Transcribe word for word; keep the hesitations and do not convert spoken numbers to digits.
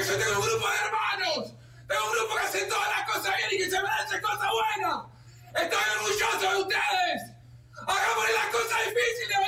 Porque yo tengo un grupo de hermanos. Tengo un grupo que hace todas las cosas bien y que se merece cosas buenas. Estoy orgulloso de ustedes. Hagámosle las cosas difíciles